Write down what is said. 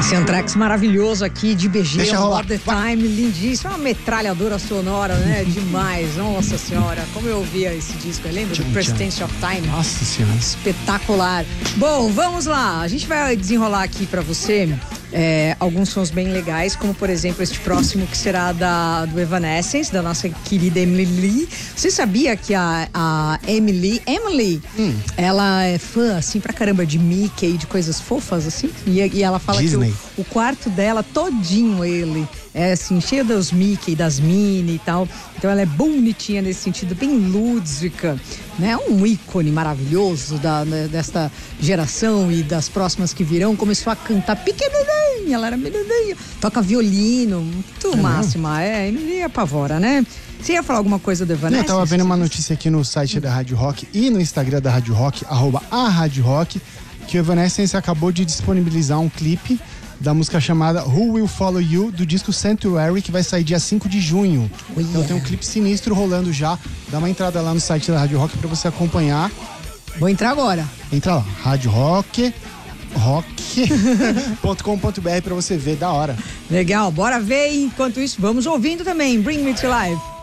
Esse Anthrax maravilhoso aqui de BG, Deixa rolar. All the Time, lindíssimo, uma metralhadora sonora, né? Demais, nossa senhora, como eu ouvia esse disco, eu lembro do Presence of Time. Nossa senhora. Espetacular. Bom, vamos lá, a gente vai desenrolar aqui pra você alguns sons bem legais, como por exemplo este próximo que será do Evanescence, da nossa querida Emily Lee. Você sabia que a Emily, ela é fã assim pra caramba de Mickey, de coisas fofas assim, e ela fala Disney. que o quarto dela todinho ele é assim, cheio dos Mickey, das Minnie e tal. Então ela é bonitinha nesse sentido, bem lúdica, né? Um ícone maravilhoso desta geração e das próximas que virão. Começou a cantar pequenininha, ela era menininha, toca violino, muito máxima. Ele apavora, né? Você ia falar alguma coisa do Evanescence? Eu tava vendo uma notícia aqui no site da Rádio Rock e no Instagram da Rádio Rock, @aRádioRock, que o Evanescence acabou de disponibilizar um clipe da música chamada Who Will Follow You, do disco Sanctuary, que vai sair dia 5 de junho. Então tem um clipe sinistro rolando já. Dá uma entrada lá no site da Rádio Rock pra você acompanhar. Vou entrar agora. Entra lá, Rádio Rock, rock.com.br pra você ver, da hora. Legal, bora ver. Enquanto isso, vamos ouvindo também Bring Me to Life.